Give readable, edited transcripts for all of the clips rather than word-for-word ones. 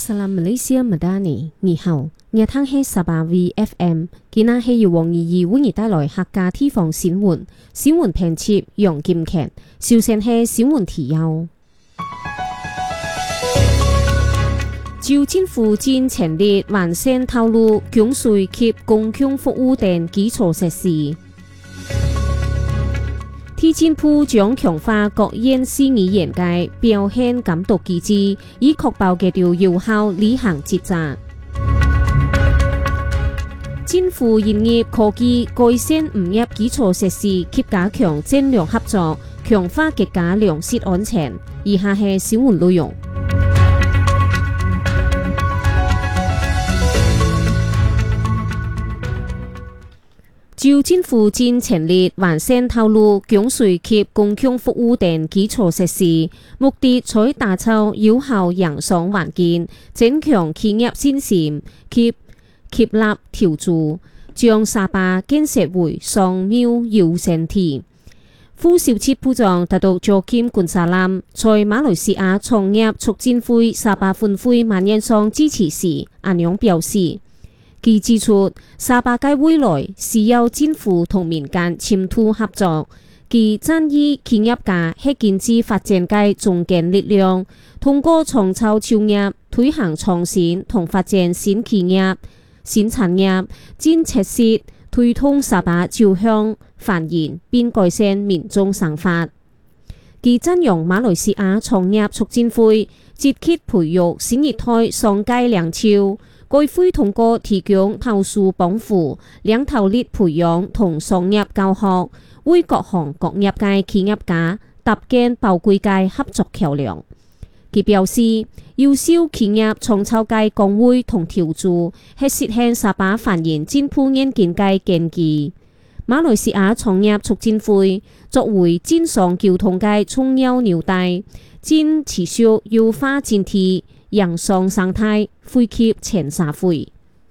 Salam Malaysia Madani， 你好，熱聽係18 VFM， 今日係由黃怡怡為你帶來客家地方新聞，新聞編輯楊金強，首先係新聞提要。就政府正成立完善道路、供水及公共服務等基礎設施。地政部將強化各縣市議員嘅表現監督機制，以確保佢哋有效履行職責。政府營業科技改善誤業基礎設施及加強戰略合作，強化國家糧食安全。以下係新聞內容。就政府正成立完善道路、供水及公共服務等基礎設施，目的在打造有效營商環境，增強企業信心及吸納投資，將沙巴建設為商貿優先地。副小切部長達到卓金冠沙林在馬來西亞創業促進會沙巴分會萬人上支持時，安樣表示。佢指出，沙巴嘅未來需要政府同民間簽署合作，佢讚譽企業家係經濟發展嘅中堅力量，通過創造就業、推行創新同發展新企業、新產業，真切實推動沙巴走向繁榮並改善民眾生活。佢讚揚馬來西亞創業促進會積極培育新一代商界領袖。該會通過提供投訴幫扶、領頭力培養同商業教學，為各行各業嘅企業家搭建寶貴嘅合作橋樑。佢表示，優秀企業創造嘅崗位同投資係實現沙巴繁榮進步遠見嘅根基。馬來西亞創業促進會作為經商交通嘅重要紐帶，正持續優化整體營商生態，惠及全社會。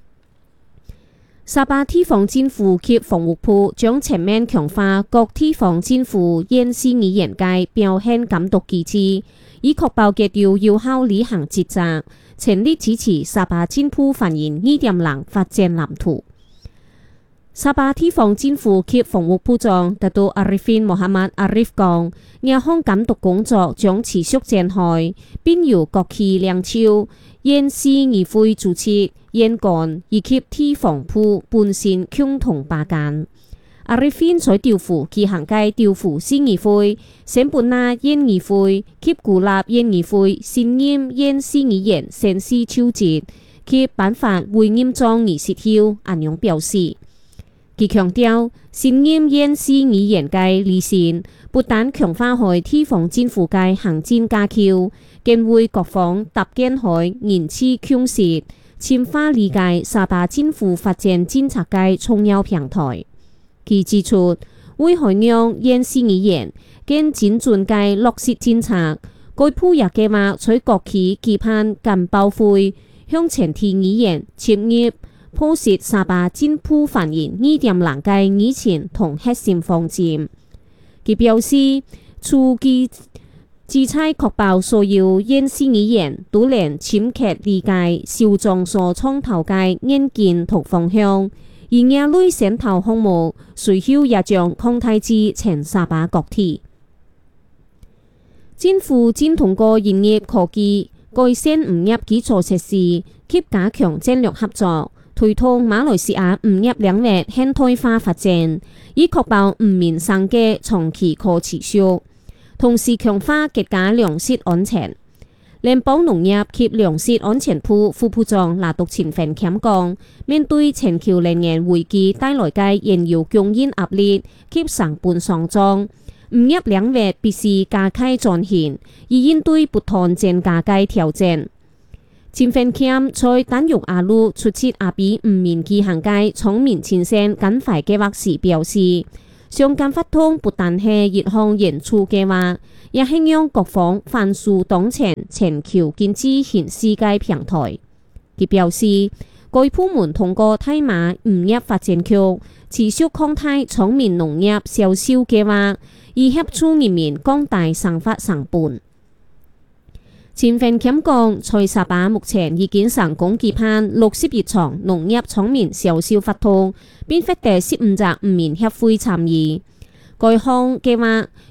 沙巴地方政府及房屋部將全面強化各地方政府縣市議員嘅表現監督機制，以確保佢哋有效履行職責，全力支持沙巴進步繁榮2.0發展藍圖。沙巴地方政府及房屋部長達到阿里芬穆罕默阿里夫講，亞項監督工作將持續展開，並由各區領袖、縣市議會主席、縣幹以及地方部本身共同把關。阿里芬在調赴舉行嘅調赴市議會、聖本那縣議會及古納縣議會新任縣市議員宣誓就職及頒發會任狀儀式後，安樣表示。佢強調，新任縣市議員嘅理念不但強化開地方政府嘅行政架構，更為各方搭建開人氣共識，深化理解沙巴政府發展政策嘅重要平台。佢指出，為可讓縣市議員更精準嘅落實政策，該部也計劃在各區舉辦簡報會，向全體議員切入鋪設沙巴進步繁榮2.0嘅議程同核心方針。佢表示，初期旨在確保所有縣市議員都能深刻理解小眾所創投嘅遠見同方向，而亞類先頭項目隨後也將擴大至全沙巴各地。政府正通過營業科技改善誤業基礎設施及加強戰略合作，推動馬來西亞誤業領域現代化發展，以確保誤民生嘅長期可持續，同時強化國家糧食安全。聯邦農業及糧食安全部副部長拿督前份謙講，面對全球能源危機帶來嘅原油供應壓力及成本上漲，誤業領域必須加快轉型，以應對不斷增加嘅挑戰。前份謙在丹玉亞路出席阿比誤民舉行嘅聰明前線減廢計劃時表示，相關發通不但係一項演出計劃，也係讓各方反訴當前全球經濟形勢嘅平台。佢表示，該部門通過大馬誤業發展局持續擴大聰明農業銷售計劃，以協助人民降低生活成本。 前份檢講，蔡沙巴目前已經成功結辦61場農業廠面小銷活動，並獲得15隻漁民協會參與。該項計劃